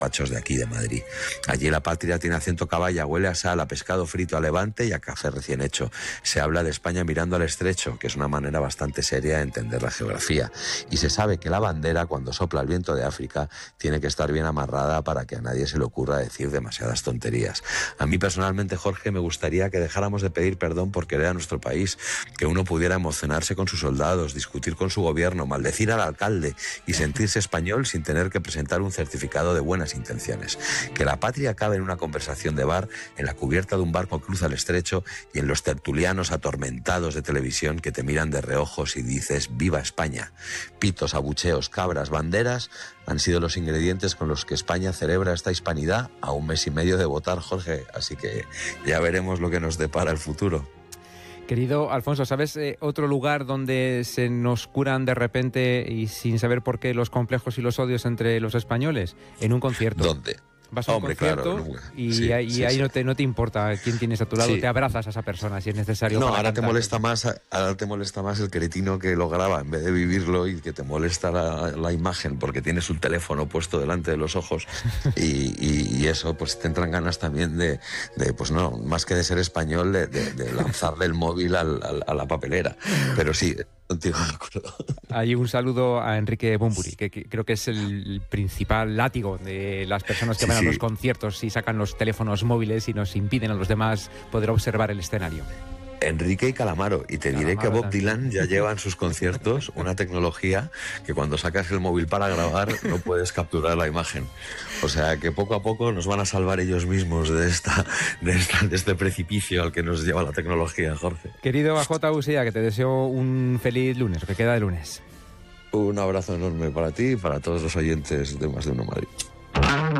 despachos de aquí de Madrid. Allí la patria tiene acento caballa, huele a sal, a pescado frito, a Levante y a café recién hecho. Se habla de España mirando al estrecho, que es una manera bastante seria de entender la geografía. Y se sabe que la bandera, cuando sopla el viento de África, tiene que estar bien amarrada para que a nadie se le ocurra decir demasiadas tonterías. A mí personalmente, Jorge, me gustaría que dejáramos de pedir perdón por querer a nuestro país, que uno pudiera emocionarse con sus soldados, discutir con su gobierno, maldecir al alcalde y sentirse español sin tener que presentar un certificado de buenas intenciones. Que la patria cabe en una conversación de bar, en la cubierta de un barco que cruza el estrecho y en los tertulianos atormentados de televisión que te miran de reojos y dices ¡viva España! Pitos, abucheos, cabras, banderas han sido los ingredientes con los que España celebra esta hispanidad a un mes y medio de votar, Jorge. Así que ya veremos lo que nos depara el futuro. Querido Alfonso, ¿sabes otro lugar donde se nos curan de repente y sin saber por qué los complejos y los odios entre los españoles? En un concierto. ¿Dónde? Vas a un concierto, claro, y ahí no te importa quién tienes a tu lado, te abrazas a esa persona si es necesario. No, ahora te molesta más el cretino que lo graba en vez de vivirlo, y que te molesta la imagen porque tienes un teléfono puesto delante de los ojos y eso, pues te entran ganas también de pues no, más que de ser español, de lanzarle el móvil a la papelera. Pero sí, contigo de acuerdo. Hay un saludo a Enrique Bunbury, que creo que es el principal látigo de las personas que van a los conciertos y sacan los teléfonos móviles y nos impiden a los demás poder observar el escenario. Enrique y Calamaro, y te diré que Bob Dylan ya lleva en sus conciertos una tecnología que cuando sacas el móvil para grabar no puedes capturar la imagen. O sea que poco a poco nos van a salvar ellos mismos de este precipicio al que nos lleva la tecnología, Jorge. Querido AJ Usía, que te deseo un feliz lunes, lo que queda de lunes. Un abrazo enorme para ti y para todos los oyentes de Más de Uno Madrid.